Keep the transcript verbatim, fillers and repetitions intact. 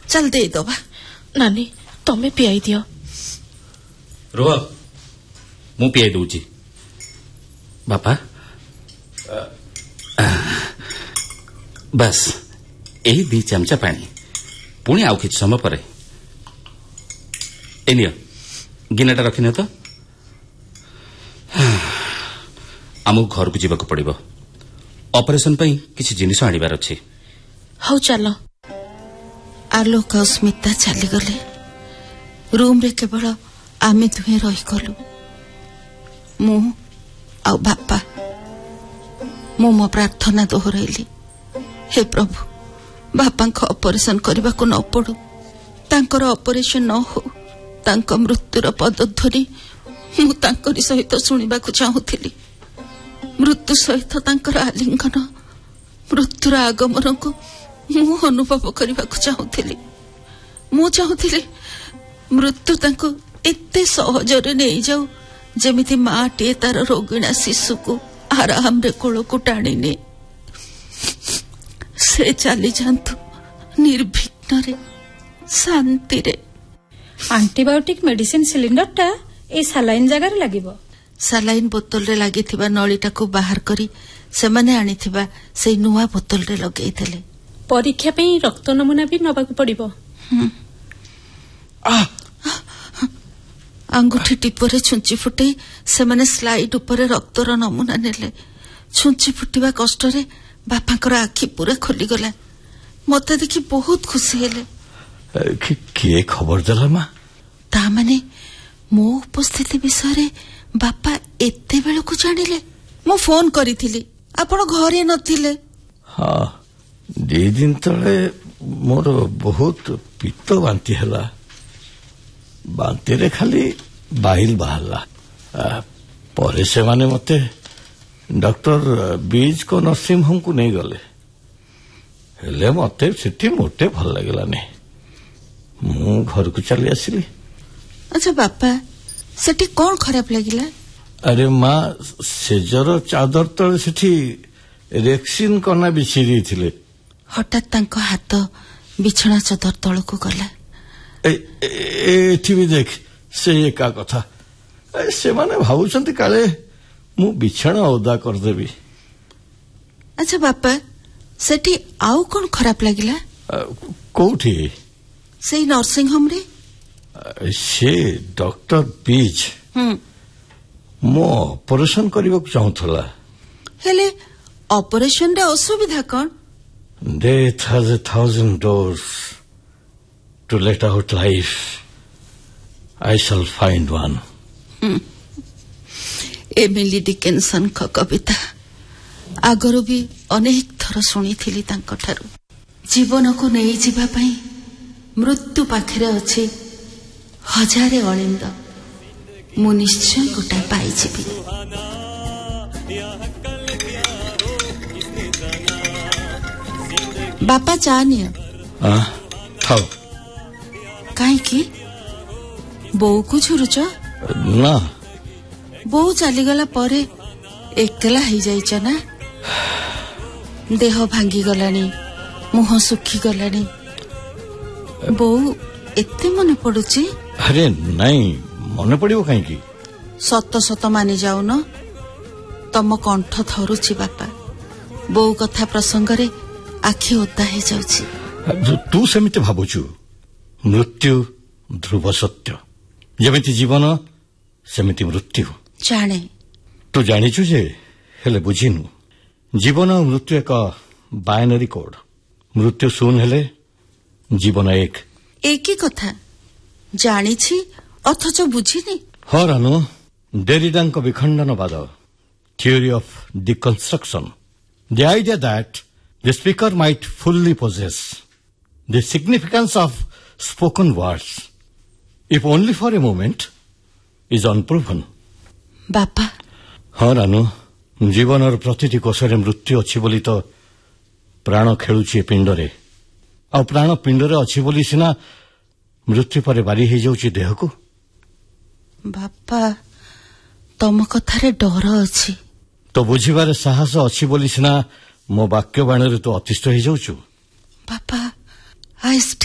चल दे दबा। नानी तमे पियाई दियो। रुह मु पियाई दूची। बापा बस यही दी चमचा पानी पुणी आउ कि समय पर गिनाटा रखिन तो आमको घर को जीवा पड़ो। ऑपरेशन पई किसी जिनिस आनिबार अछि। हौ चलो। आलोक स्मिता चली गले। रूम रे केवल आमे दुहे रही गलु। मु आ बापा मु मो प्रार्थना दोहरैली। हे प्रभु बापा को ऑपरेशन करबा को न पड़ू। तांकर ऑपरेशन न हो तांक मृत्युर पदध्वनि मु तांकरी सहित सुनिबा को चाहुथिली। मृत्यु सहित तांकर आलिंगन मृत्युर आगमन को मु अनुभव करबा को चाहुथिली। मु चाहुथिली मृत्यु तांको एते सहजरे नहीं जाऊ जेमिति माटे तार रोगिणा शिशु को आराम रे कोल को टाणी ने से चली जातु निर्विघ्न रे शांति रे। एंटीबायोटिक मेडिसिन सिलिंडर टा ए सालाइन जगह रे लागिबो। सालाइन बोतल रे लागिथिबा नळीटा को बाहर करी से माने आनिथिबा से नुवा बोतल रे लगेई देले। परीक्षा पे रक्त नमूना भी नबाक पड़िबो। अंगुठी टिपरे छुंची फुटे से माने स्लाइड ऊपर रक्तर नमूना नेले। छुंची फुटिबा कष्ट रे बापाकर आखि पूरा खोली गला। मते देखि बहुत खुशी हेले। किए खबर देला मा? ता माने मो उपस्थिति विषय रे बापा एते बेल को जानिले। मो फोन करिथिली आपण घरे नथिले। हां दी दिन तळे मोर बहुत पित्त बांती हला। बांती रे खाली बाइल बाहला। परे से माने मते डॉक्टर बीज को नर्सिंग होम को नहीं गले। हेले मते सेठी मोटे भल लागला ने। मु घर को चली आसिली। अच्छा बापा सेठी कौन खराब लागिला? अरे माँ सेजर चादर तले सेठी रेक्सिन कना बिछी थिले। हठात तांको हाथ बिछना चादर तल को गला। एठी भी देख से एका कथा से माने भावुचंती काले मु बिछना ओदा कर देबी। अच्छा बापा सेठी आउ कौन खराब लागिला? कोठी से नर्सिंग होम रे? से डॉक्टर बीज मो ऑपरेशन करबा को चाहुथला। हेले ऑपरेशन रे असुविधा कोन? Death has a thousand doors. To let out life, I shall find one. Emily डिकेन्सन का कविता आगरो भी अनेक थर सुनी थिली तांको ठारू। जीवन को नहीं जीवा पई मृत्यु पाखरे अछि हजारे अलिंद। मु निश्चय गोटा पाई जीवी। बापा चानियो हां खाओ। काहे की बोऊ को झुरुच? ना बोऊ चली गला परे एकला ही जाइछ ना। देह भांगी गलानी मुह सुखी गलानी। बोऊ एते मन पडुची? अरे नहीं मन पड़ियो काहे की? सत सत मानि जाऊ न तम कंठ थरुची बापा। बोऊ कथा प्रसंग रे आखि ओदा हे जाउची। तू सेमिते भाबुचु मृत्यु ध्रुव सत्य। जेमिति जीवन सेमिति मृत्यु। जाने तू जानिचु जे हेले बुझिनु। जीवन और मृत्यु एक बाइनरी कोड। मृत्यु शून्य हेले जीवन एक। एक ही कथा जानिछि अथच बुझिनी। हाँ Ranu डेरिडांक विखंडनवाद theory of deconstruction. The idea that the speaker might fully possess the significance of spoken words, if only for a moment, is unproven. बापा हाँ रानू जीवन और प्रतिटी कोशरे मृत्यु अच्छी बोली तो प्राण खेलुची पिंडरे आ प्राण पिंडरे अच्छी बोली सिना मृत्यु पर बारी हो जाउची देह को। बापा तम कथारे डर अछि तो बुझिबारे साहस अच्छी बोली सिना मो वाक्य बाणी तो अतिष्ठ हो जाउछु। बापा आई